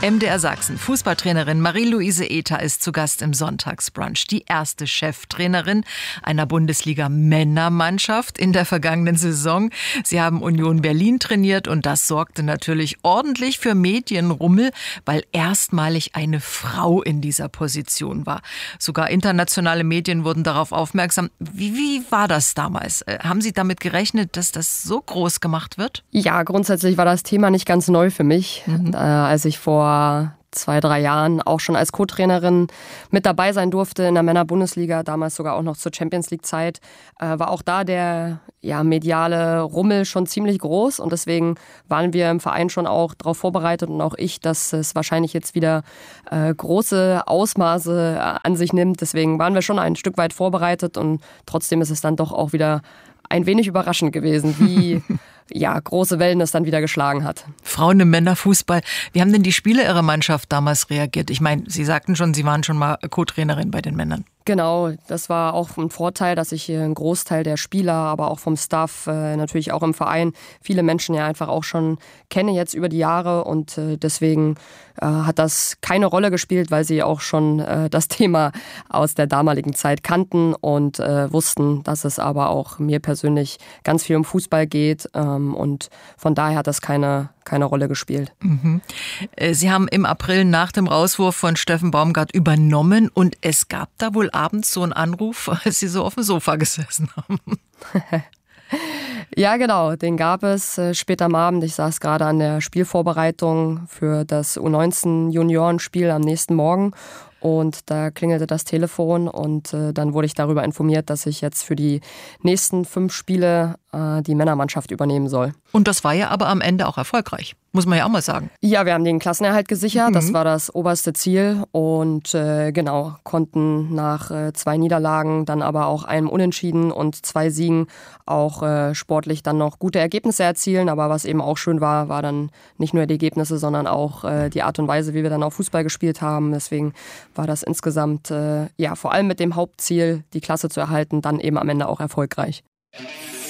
MDR Sachsen. Fußballtrainerin Marie-Louise Ether ist zu Gast im Sonntagsbrunch. Die erste Cheftrainerin einer Bundesliga-Männermannschaft in der vergangenen Saison. Sie haben Union Berlin trainiert und das sorgte natürlich ordentlich für Medienrummel, weil erstmalig eine Frau in dieser Position war. Sogar internationale Medien wurden darauf aufmerksam. Wie war das damals? Haben Sie damit gerechnet, dass das so groß gemacht wird? Ja, grundsätzlich war das Thema nicht ganz neu für mich. Als ich vor 2-3 Jahren auch schon als Co-Trainerin mit dabei sein durfte in der Männer-Bundesliga, damals sogar auch noch zur Champions-League-Zeit, war auch da der mediale Rummel schon ziemlich groß und deswegen waren wir im Verein schon auch darauf vorbereitet und auch ich, dass es wahrscheinlich jetzt wieder große Ausmaße an sich nimmt. Deswegen waren wir schon ein Stück weit vorbereitet und trotzdem ist es dann doch auch wieder ein wenig überraschend gewesen, wie große Wellen es dann wieder geschlagen hat. Frauen im Männerfußball. Wie haben denn die Spieler Ihrer Mannschaft damals reagiert? Ich meine, Sie sagten schon, Sie waren schon mal Co-Trainerin bei den Männern. Genau, das war auch ein Vorteil, dass ich einen Großteil der Spieler, aber auch vom Staff, natürlich auch im Verein, viele Menschen ja einfach auch schon kenne jetzt über die Jahre und deswegen hat das keine Rolle gespielt, weil sie auch schon das Thema aus der damaligen Zeit kannten und wussten, dass es aber auch mir persönlich ganz viel um Fußball geht und von daher hat das keine Rolle gespielt. Mhm. Sie haben im April nach dem Rauswurf von Steffen Baumgart übernommen und es gab da wohl abends so einen Anruf, als Sie so auf dem Sofa gesessen haben. Ja, genau, den gab es später am Abend. Ich saß gerade an der Spielvorbereitung für das U19-Juniorenspiel am nächsten Morgen. Und da klingelte das Telefon und dann wurde ich darüber informiert, dass ich jetzt für die nächsten 5 Spiele die Männermannschaft übernehmen soll. Und das war ja aber am Ende auch erfolgreich, muss man ja auch mal sagen. Ja, wir haben den Klassenerhalt gesichert, das war das oberste Ziel und konnten nach 2 Niederlagen, dann aber auch einem Unentschieden und 2 Siegen auch sportlich dann noch gute Ergebnisse erzielen. Aber was eben auch schön war dann nicht nur die Ergebnisse, sondern auch die Art und Weise, wie wir dann auch Fußball gespielt haben. Deswegen war das insgesamt, vor allem mit dem Hauptziel, die Klasse zu erhalten, dann eben am Ende auch erfolgreich.